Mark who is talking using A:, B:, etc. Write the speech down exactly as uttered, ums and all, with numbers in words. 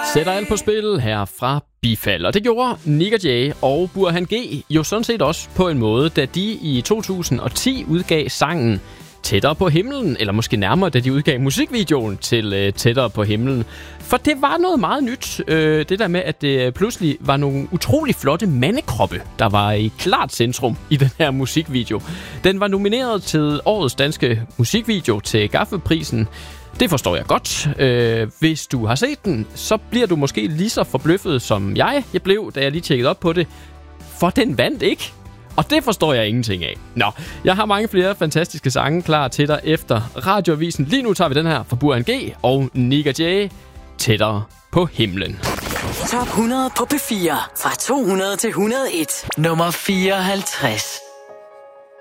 A: Sætter alt på spil her fra Bifald. Og det gjorde Nik og Jay og Burhan G jo sådan set også på en måde, da de i to tusind og ti udgav sangen Tættere på himlen, eller måske nærmere, da de udgav musikvideoen til øh, Tættere på himlen. For det var noget meget nyt, øh, det der med, at det pludselig var nogle utrolig flotte mandekroppe, der var i klart centrum i den her musikvideo. Den var nomineret til årets danske musikvideo til Gaffelprisen. Det forstår jeg godt. Øh, hvis du har set den, så bliver du måske lige så forbløffet, som jeg, jeg blev, da jeg lige tjekkede op på det. For den vandt ikke. Og det forstår jeg ingenting af. Nå, jeg har mange flere fantastiske sange klar til dig efter radioavisen. Lige nu tager vi den her fra Burhan G og Nik og Jay, Tættere på himlen.
B: Top hundrede på P fire. Fra to hundrede til et hundrede og en. Nummer fireoghalvtreds.